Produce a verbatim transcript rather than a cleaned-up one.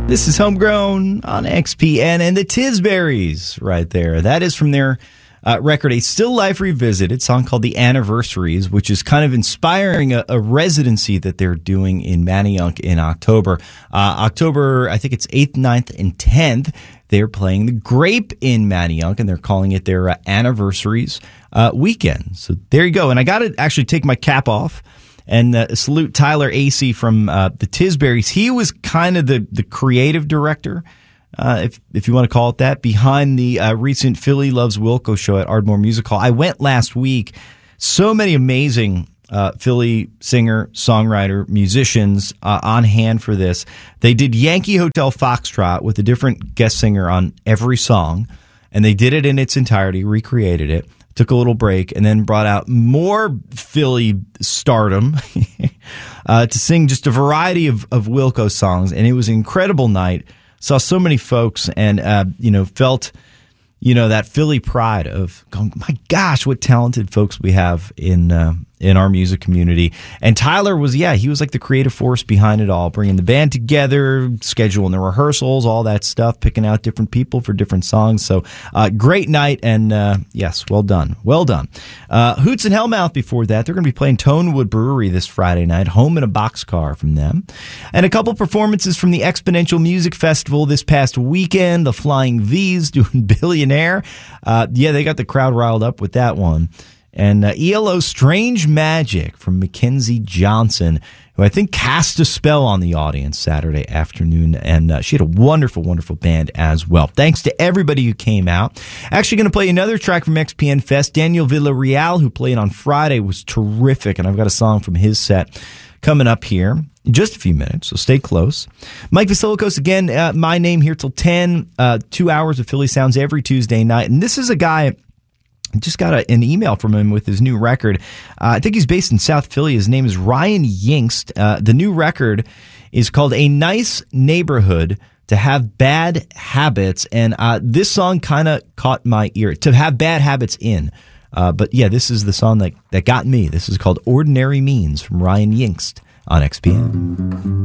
This is Homegrown on X P N and the Tisberries right there. That is from their uh, record, A Still Life Revisited, song called The Anniversaries, which is kind of inspiring a, a residency that they're doing in Manayunk in October. Uh, October, I think it's eighth, ninth, and tenth. They're playing the Grape in Manayunk, and they're calling it their uh, Anniversaries uh, weekend. So there you go. And I got to actually take my cap off and uh, salute Tyler Acey from uh, the Tisberries. He was kind of the, the creative director, uh, if if you want to call it that, behind the uh, recent Philly Loves Wilco show at Ardmore Music Hall. I went last week. So many amazing uh, Philly singer, songwriter, musicians uh, on hand for this. They did Yankee Hotel Foxtrot with a different guest singer on every song, and they did it in its entirety, recreated it. Took a little break, and then brought out more Philly stardom uh, to sing just a variety of, of Wilco songs. And it was an incredible night. Saw so many folks and, uh, you know, felt, you know, that Philly pride of going, my gosh, what talented folks we have in uh, in our music community. And Tyler was, yeah, he was like the creative force behind it all, bringing the band together, scheduling the rehearsals, all that stuff, picking out different people for different songs. So uh, great night, and uh, yes, well done. Well done. Uh, Hoots and Hellmouth before that. They're going to be playing Tonewood Brewery this Friday night, Home in a Boxcar from them. And a couple performances from the Exponential Music Festival this past weekend. The Flying V's doing Billionaire. Uh, yeah, they got the crowd riled up with that one. And uh, E L O Strange Magic from Mackenzie Johnson, who I think cast a spell on the audience Saturday afternoon. And uh, she had a wonderful, wonderful band as well. Thanks to everybody who came out. Actually going to play another track from X P N Fest. Daniel Villarreal, who played on Friday, was terrific. And I've got a song from his set coming up here in just a few minutes, so stay close. Mike Vasilikos, again, uh, my name here till ten, uh, two hours of Philly Sounds every Tuesday night. And this is a guy... Just got a, an email from him with his new record. Uh, I think he's based in South Philly. His name is Ryan Yingst. Uh, the new record is called A Nice Neighborhood to Have Bad Habits. And uh, this song kind of caught my ear. To Have Bad Habits in. Uh, but yeah, this is the song that, that got me. This is called Ordinary Means from Ryan Yingst on X P N.